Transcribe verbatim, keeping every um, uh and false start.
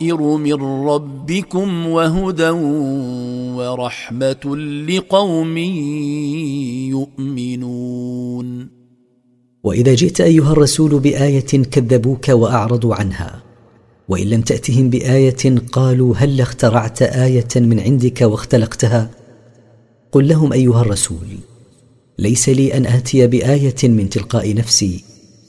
من ربكم وهدى ورحمة لقوم يؤمنون. وإذا جئت أيها الرسول بآية كذبوك وأعرضوا عنها، وإن لم تأتهم بآية قالوا هل اخترعت آية من عندك واختلقتها؟ قل لهم أيها الرسول: ليس لي أن آتي بآية من تلقاء نفسي،